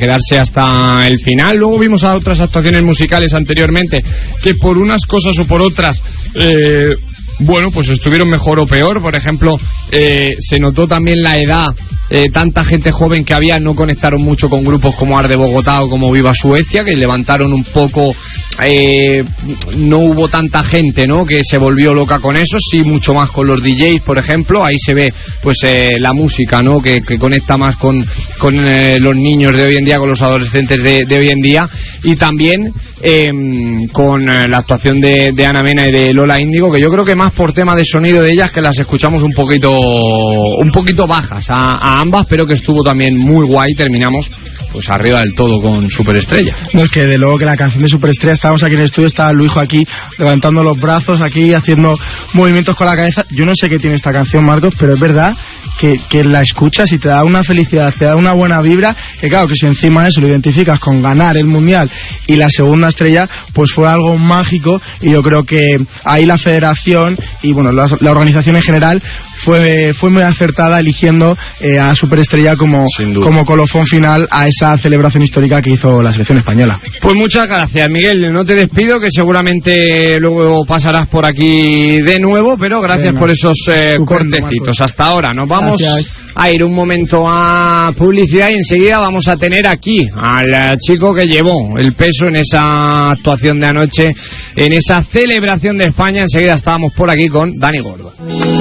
quedarse hasta el final. Luego vimos a otras actuaciones musicales anteriormente que por unas cosas o por otras bueno, pues estuvieron mejor o peor. Por ejemplo, se notó también la edad. Tanta gente joven que había, no conectaron mucho con grupos como Arde Bogotá o como Viva Suecia, que levantaron un poco. No hubo tanta gente, ¿no?, que se volvió loca con eso. Sí, mucho más con los DJs, por ejemplo. Ahí se ve pues la música, ¿no?, que conecta más con los niños de hoy en día, con los adolescentes de hoy en día. Y también con la actuación de Ana Mena y de Lola Índigo, que yo creo que más por tema de sonido de ellas, que las escuchamos un poquito bajas a ambas, pero que estuvo también muy guay. Terminamos pues arriba del todo con Superestrella. No, es que de luego que la canción de Superestrella, estábamos aquí en el estudio, estaba Luijo aquí levantando los brazos, aquí haciendo movimientos con la cabeza. Yo no sé qué tiene esta canción, Marcos, pero es verdad que la escuchas y te da una felicidad, te da una buena vibra, que claro, que si encima de eso lo identificas con ganar el Mundial y la segunda estrella, pues fue algo mágico. Y yo creo que ahí la federación y bueno, la organización en general fue muy acertada eligiendo a Superestrella como colofón final a esa celebración histórica que hizo la selección española. Pues muchas gracias, Miguel. No te despido, que seguramente luego pasarás por aquí de nuevo, pero gracias por esos cortecitos. Marcos. Hasta ahora nos vamos a ir un momento a publicidad y enseguida vamos a tener aquí al chico que llevó el peso en esa actuación de anoche, en esa celebración de España. Enseguida estábamos por aquí con Dani Gordo.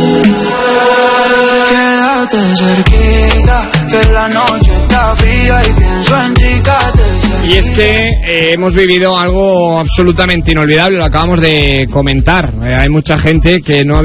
Quédate cerquita, que la noche está fría y pienso en ti. Y es que hemos vivido algo absolutamente inolvidable, lo acabamos de comentar. Hay mucha gente que no había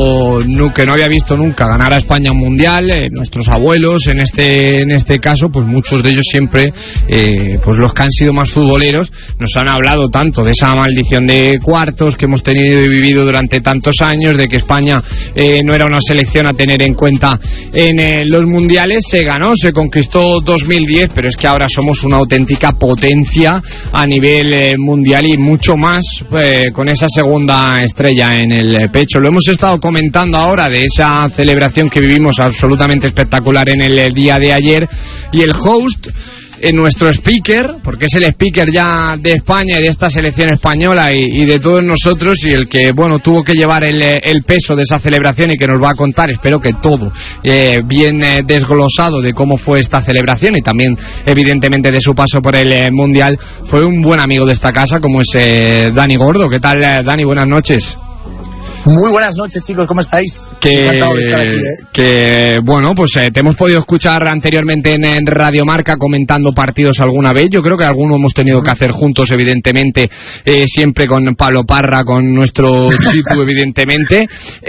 visto nunca ganar a España un mundial. Nuestros abuelos, en este caso, pues muchos de ellos siempre, pues los que han sido más futboleros, nos han hablado tanto de esa maldición de cuartos que hemos tenido y vivido durante tantos años, de que España no era una selección a tener en cuenta en los mundiales. Se ganó, se conquistó 2010, pero es que ahora somos una auténtica potencia a nivel mundial y mucho más con esa segunda estrella en el pecho. Lo hemos estado comentando ahora de esa celebración que vivimos absolutamente espectacular en el día de ayer, y el host, nuestro speaker, porque es el speaker ya de España y de esta selección española y de todos nosotros, y el que, bueno, tuvo que llevar el peso de esa celebración y que nos va a contar, espero que todo bien desglosado de cómo fue esta celebración y también evidentemente de su paso por el Mundial. Fue un buen amigo de esta casa como es Dani Gordo. ¿Qué tal, Dani? Buenas noches. Muy buenas noches, chicos, ¿cómo estáis? Encantado de estar aquí, Que bueno, pues te hemos podido escuchar anteriormente en Radio Marca comentando partidos alguna vez. Yo creo que alguno hemos tenido que hacer juntos, evidentemente, siempre con Pablo Parra, con nuestro Chitu, evidentemente.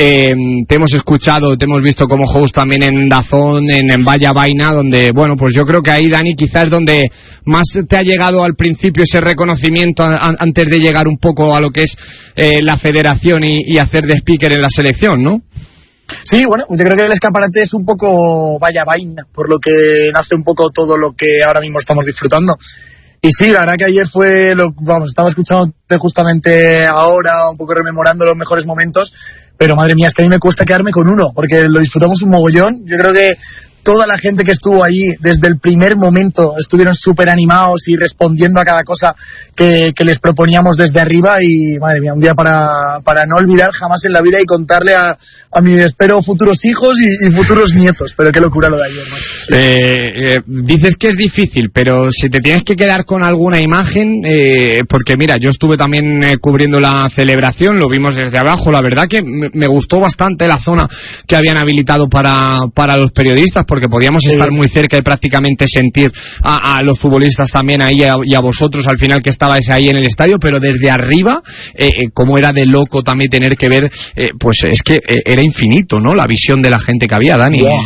Te hemos escuchado, te hemos visto como host también en DAZN, en Vaya Vaina, donde, bueno, pues yo creo que ahí, Dani, quizás es donde más te ha llegado al principio ese reconocimiento antes de llegar un poco a lo que es la federación y hacer de speaker en la selección, ¿no? Sí, bueno, yo creo que el escaparate es un poco Vaya Vaina, por lo que nace un poco todo lo que ahora mismo estamos disfrutando. Y sí, la verdad que ayer estaba escuchando justamente ahora, un poco rememorando los mejores momentos, pero madre mía, es que a mí me cuesta quedarme con uno, porque lo disfrutamos un mogollón. Yo creo que toda la gente que estuvo allí desde el primer momento estuvieron súper animados y respondiendo a cada cosa que les proponíamos desde arriba, y madre mía, un día para no olvidar jamás en la vida y contarle a mis, espero, futuros hijos y futuros nietos. Pero qué locura lo de ayer, macho. Sí. Dices que es difícil, pero si te tienes que quedar con alguna imagen, porque mira, yo estuve también cubriendo la celebración, lo vimos desde abajo, la verdad que me gustó bastante la zona que habían habilitado para los periodistas, porque podíamos estar muy cerca y prácticamente sentir a los futbolistas también ahí y a vosotros al final que estabais ahí en el estadio, pero desde arriba, como era de loco también tener que ver, pues es que era infinito, ¿no? La visión de la gente que había, Dani. Wow.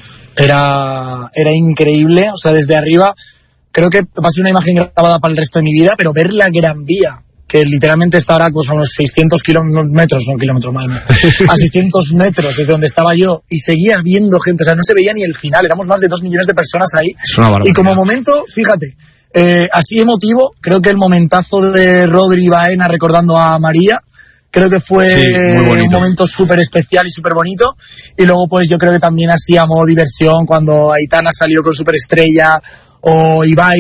Era increíble, o sea, desde arriba creo que va a ser una imagen grabada para el resto de mi vida, pero ver la Gran Vía, que literalmente está ahora pues, a unos 600 kilómetros, no kilómetros más, a 600 metros desde donde estaba yo, y seguía viendo gente, o sea, no se veía ni el final, éramos más de 2 millones de personas ahí. Es una barbaridad. Y como momento, fíjate, así emotivo, creo que el momentazo de Rodri Baena recordando a María, creo que fue un momento súper especial y súper bonito. Y luego pues yo creo que también así a modo diversión, cuando Aitana salió con Superestrella, o Ibai